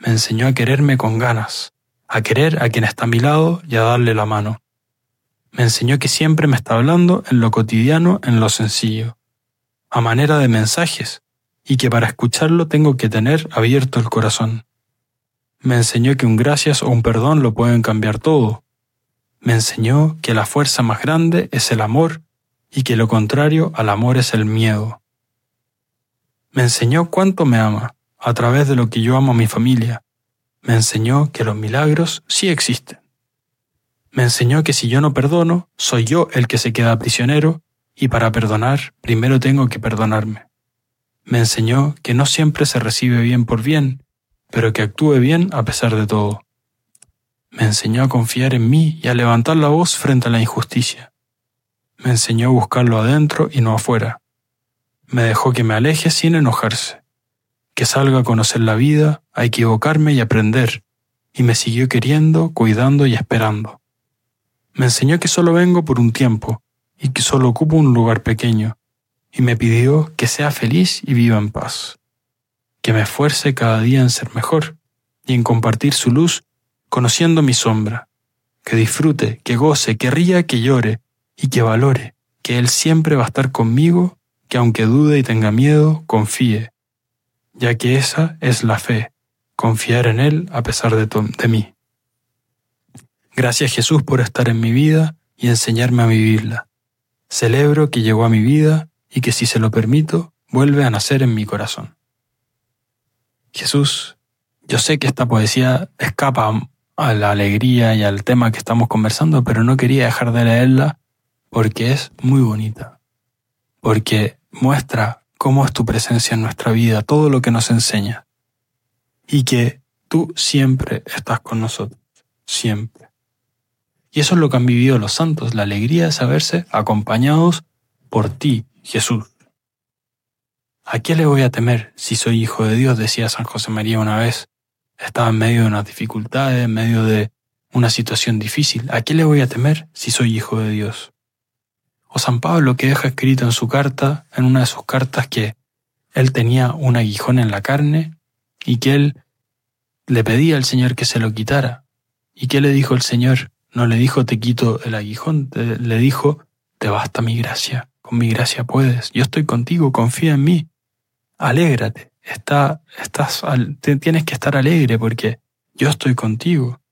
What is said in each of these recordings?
Me enseñó a quererme con ganas, a querer a quien está a mi lado y a darle la mano. Me enseñó que siempre me está hablando en lo cotidiano, en lo sencillo, a manera de mensajes, y que para escucharlo tengo que tener abierto el corazón. Me enseñó que un gracias o un perdón lo pueden cambiar todo. Me enseñó que la fuerza más grande es el amor y que lo contrario al amor es el miedo. Me enseñó cuánto me ama, a través de lo que yo amo a mi familia. Me enseñó que los milagros sí existen. Me enseñó que si yo no perdono, soy yo el que se queda prisionero y para perdonar, primero tengo que perdonarme. Me enseñó que no siempre se recibe bien por bien, pero que actúe bien a pesar de todo. Me enseñó a confiar en mí y a levantar la voz frente a la injusticia. Me enseñó a buscarlo adentro y no afuera. Me dejó que me aleje sin enojarse, que salga a conocer la vida, a equivocarme y aprender, y me siguió queriendo, cuidando y esperando. Me enseñó que solo vengo por un tiempo y que solo ocupo un lugar pequeño, y me pidió que sea feliz y viva en paz, que me esfuerce cada día en ser mejor y en compartir su luz conociendo mi sombra, que disfrute, que goce, que ría, que llore y que valore, que Él siempre va a estar conmigo, que aunque dude y tenga miedo, confíe, ya que esa es la fe, confiar en Él a pesar de mí. Gracias Jesús por estar en mi vida y enseñarme a vivirla. Celebro que llegó a mi vida y que si se lo permito, vuelve a nacer en mi corazón. Jesús, yo sé que esta poesía escapa a la alegría y al tema que estamos conversando, pero no quería dejar de leerla porque es muy bonita, porque muestra cómo es tu presencia en nuestra vida, todo lo que nos enseña, y que tú siempre estás con nosotros, siempre. Y eso es lo que han vivido los santos, la alegría de saberse acompañados por ti, Jesús. ¿A qué le voy a temer si soy hijo de Dios?, decía San José María una vez. Estaba en medio de unas dificultades, en medio de una situación difícil. ¿A qué le voy a temer si soy hijo de Dios? O San Pablo, que deja escrito en su carta, en una de sus cartas, que él tenía un aguijón en la carne y que él le pedía al Señor que se lo quitara. ¿Y qué le dijo el Señor? No le dijo te quito el aguijón, le dijo te basta mi gracia, con mi gracia puedes, yo estoy contigo, confía en mí, alégrate, tienes que estar alegre porque yo estoy contigo.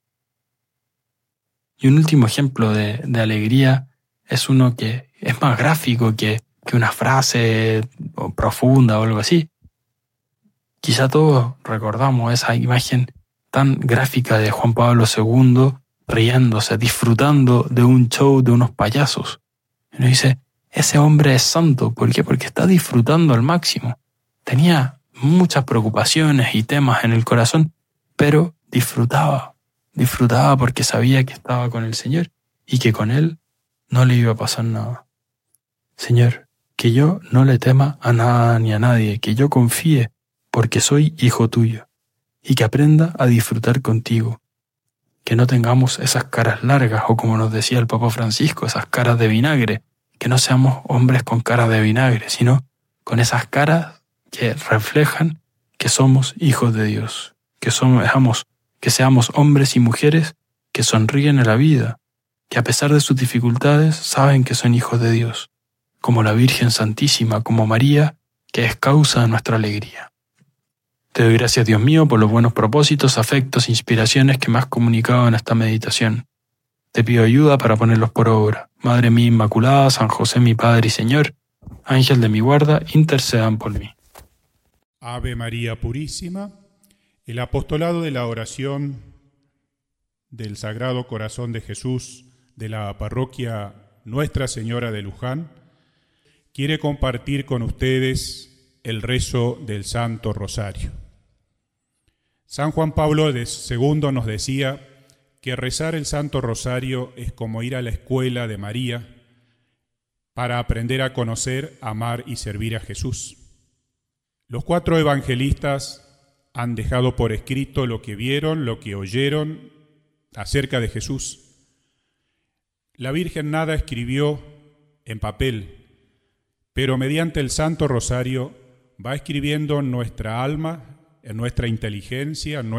Y un último ejemplo de alegría es uno que es más gráfico que una frase profunda o algo así. Quizá todos recordamos esa imagen tan gráfica de Juan Pablo II riéndose, disfrutando de un show de unos payasos. Y uno dice, ese hombre es santo. ¿Por qué? Porque está disfrutando al máximo. Tenía muchas preocupaciones y temas en el corazón, pero disfrutaba porque sabía que estaba con el Señor y que con Él no le iba a pasar nada. Señor, que yo no le tema a nada ni a nadie, que yo confíe porque soy hijo tuyo y que aprenda a disfrutar contigo. Que no tengamos esas caras largas o como nos decía el Papa Francisco, esas caras de vinagre, que no seamos hombres con cara de vinagre, sino con esas caras que reflejan que somos hijos de Dios, que seamos hombres y mujeres que sonríen a la vida, que a pesar de sus dificultades saben que son hijos de Dios, como la Virgen Santísima, como María, que es causa de nuestra alegría. Te doy gracias, Dios mío, por los buenos propósitos, afectos e inspiraciones que me has comunicado en esta meditación. Te pido ayuda para ponerlos por obra. Madre mía Inmaculada, San José mi Padre y Señor, Ángel de mi guarda, intercedan por mí. Ave María Purísima, el apostolado de la oración del Sagrado Corazón de Jesús de la parroquia Nuestra Señora de Luján quiere compartir con ustedes el rezo del Santo Rosario. San Juan Pablo II nos decía que rezar el Santo Rosario es como ir a la escuela de María para aprender a conocer, amar y servir a Jesús. Los 4 evangelistas han dejado por escrito lo que vieron, lo que oyeron acerca de Jesús. La Virgen nada escribió en papel, pero mediante el Santo Rosario va escribiendo en nuestra alma, en nuestra inteligencia,